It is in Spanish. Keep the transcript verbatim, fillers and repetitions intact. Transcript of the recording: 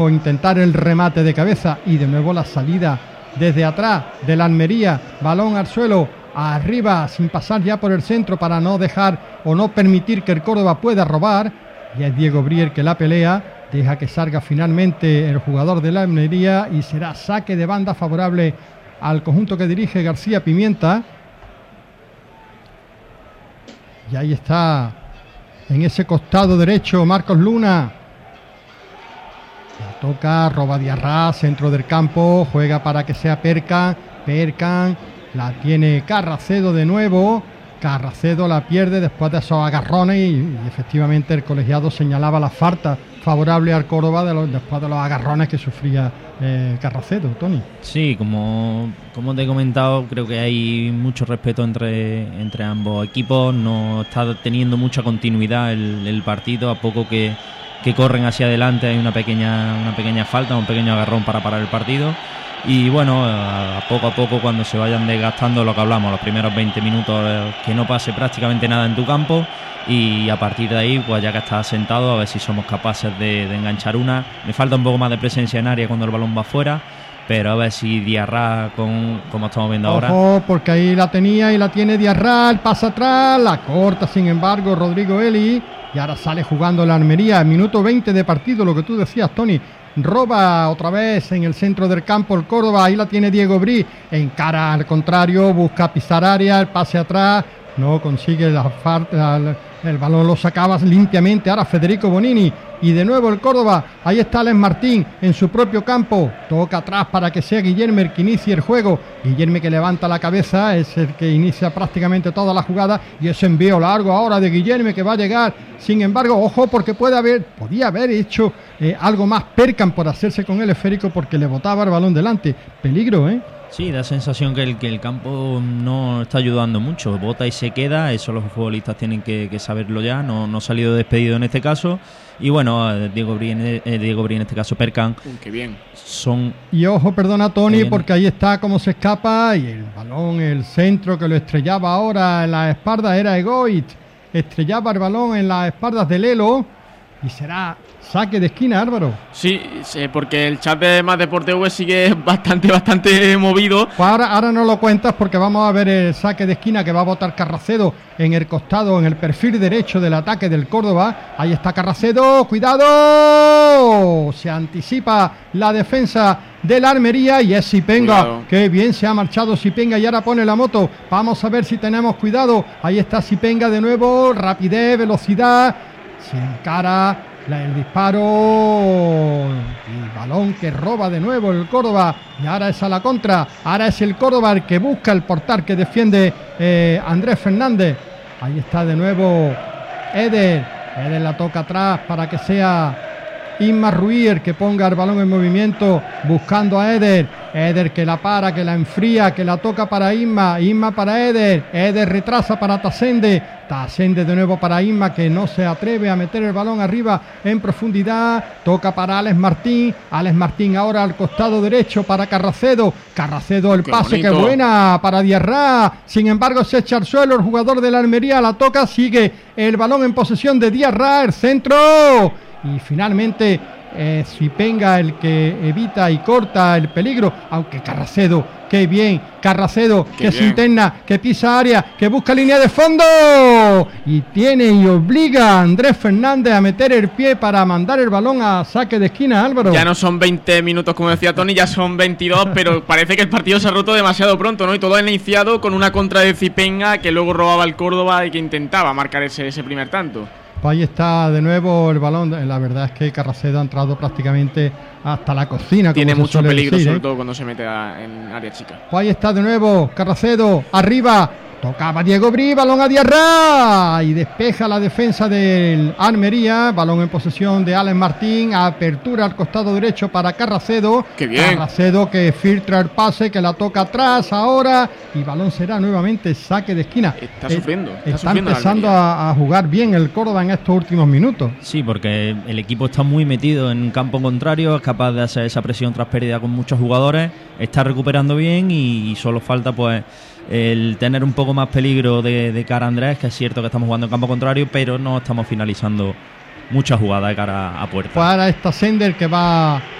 intentar el remate de cabeza y de nuevo la salida desde atrás de la Almería, balón al suelo, arriba sin pasar ya por el centro para no dejar o no permitir que el Córdoba pueda robar, y es Diego Brier que la pelea, deja que salga finalmente el jugador de la Almería y será saque de banda favorable al conjunto que dirige García Pimienta. Y ahí está en ese costado derecho Marcos Luna. La toca, roba Diarra, centro del campo, juega para que sea Percan, Percan, la tiene Carracedo de nuevo, Carracedo la pierde después de esos agarrones y, y efectivamente el colegiado señalaba la falta favorable al Córdoba de los, después de los agarrones que sufría eh, Carracedo, Tony. Sí, como, como te he comentado, creo que hay mucho respeto entre, entre ambos equipos, no está teniendo mucha continuidad el, el partido, a poco que que corren hacia adelante hay una pequeña una pequeña falta, un pequeño agarrón para parar el partido y bueno, a poco a poco cuando se vayan desgastando lo que hablamos, los primeros veinte minutos, que no pase prácticamente nada en tu campo y a partir de ahí pues ya que estás sentado a ver si somos capaces de, de enganchar una. Me falta un poco más de presencia en área cuando el balón va fuera, pero a ver si Diarra, con, como estamos viendo ahora. Ojo, porque ahí la tenía y la tiene Diarra, el pasa atrás, la corta sin embargo Rodrigo Eli. Y ahora sale jugando la Almería, minuto veinte de partido, lo que tú decías, Tony. Roba otra vez en el centro del campo el Córdoba, ahí la tiene Diego Brí, encara al contrario, busca pisar área, el pase atrás, no consigue la falta, el, el balón lo sacaba limpiamente, ahora Federico Bonini, y de nuevo el Córdoba, ahí está Alex Martín en su propio campo, toca atrás para que sea Guillermo el que inicie el juego, Guillermo que levanta la cabeza, es el que inicia prácticamente toda la jugada, y ese envío largo ahora de Guillermo que va a llegar, sin embargo, ojo porque puede haber, podía haber hecho eh, algo más Percan por hacerse con el esférico porque le botaba el balón delante, peligro, ¿eh? Sí, da sensación que el, que el campo no está ayudando mucho, bota y se queda, eso los futbolistas tienen que, que saberlo ya, no, no ha salido despedido en este caso, y bueno, Diego Brí, eh, Diego Brí en este caso Percan, uh, qué bien. Son... Y ojo, perdona Tony, porque ahí está cómo se escapa, y el balón, el centro que lo estrellaba ahora en las espaldas era Egoit, estrellaba el balón en las espaldas de Lelo, y será saque de esquina, Álvaro. Sí, sí, porque el chat de Más Deporte V sigue bastante, bastante movido. Pues ahora, ahora no lo cuentas porque vamos a ver el saque de esquina que va a botar Carracedo en el costado, en el perfil derecho del ataque del Córdoba. Ahí está Carracedo, ¡cuidado! Se anticipa la defensa de la Almería y es Sipenga. Cuidado. Qué bien se ha marchado Sipenga y ahora pone la moto. Vamos a ver si tenemos cuidado. Ahí está Sipenga de nuevo, rapidez, velocidad. Se encara la, el disparo, el balón que roba de nuevo el Córdoba y ahora es a la contra, ahora es el Córdoba el que busca el portar que defiende eh, Andrés Fernández. Ahí está de nuevo Eder, Eder la toca atrás para que sea Isma Ruiz el que ponga el balón en movimiento buscando a Eder, Eder que la para, que la enfría, que la toca para Isma, Isma para Eder, Eder retrasa para Tasende, Tasende de nuevo para Isma que no se atreve a meter el balón arriba en profundidad, toca para Alex Martín, Alex Martín ahora al costado derecho para Carracedo, Carracedo el Qué pase, bonito. que buena para Diarra, sin embargo se echa al suelo el jugador de la Almería, la toca, sigue el balón en posesión de Diarra, el centro y finalmente eh, Sipenga el que evita y corta el peligro, aunque Carracedo, qué bien, Carracedo Qué que bien. se interna, que pisa área, que busca línea de fondo y tiene y obliga a Andrés Fernández a meter el pie para mandar el balón a saque de esquina, Álvaro. Ya no son veinte minutos como decía Tony, ya son veintidós, pero parece que el partido se ha roto demasiado pronto, ¿no? Y todo ha iniciado con una contra de Sipenga que luego robaba el Córdoba y que intentaba marcar ese, ese primer tanto. Pues ahí está de nuevo el balón. La verdad es que Carracedo ha entrado prácticamente hasta la cocina. Tiene como se mucho suele peligro, decir, sobre ¿eh? todo cuando se mete a, en área chica. Pues ahí está de nuevo Carracedo, arriba, tocaba Diego Brí, balón a Diarra y despeja la defensa del Almería, balón en posesión de Alex Martín, apertura al costado derecho para Carracedo. Qué bien. Carracedo que filtra el pase, que la toca atrás ahora y balón será nuevamente saque de esquina. Está Eh, sufriendo, está Está, sufriendo la empezando Almería. a, a jugar bien el Córdoba en estos últimos minutos. Sí, porque el equipo está muy metido en campo contrario, es capaz de hacer esa presión tras pérdida con muchos jugadores, está recuperando bien y, y solo falta pues el tener un poco más peligro de, de cara a Andrés, que es cierto que estamos jugando en campo contrario, pero no estamos finalizando mucha jugada de cara a puerta. Pues ahora esta Sender que va